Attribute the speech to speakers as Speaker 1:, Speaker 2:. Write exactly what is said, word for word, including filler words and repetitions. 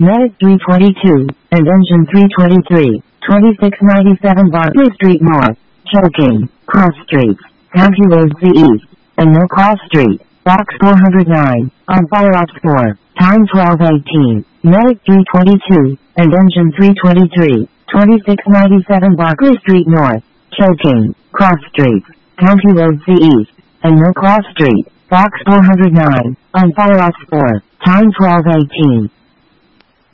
Speaker 1: Medic three twenty-two, and Engine three twenty-three, twenty-six ninety-seven Barclay Street North, Choking, Cross Street, County Roads the East, and No Cross Street, Box four oh nine, on Fire Ops four, time twelve eighteen, Medic three twenty-two, and Engine three twenty-three, twenty-six ninety-seven Barclay Street North, Choking, Cross Street, County Roads the East, and No Cross Street, Box four oh nine, on Fire Ops four, time twelve eighteen.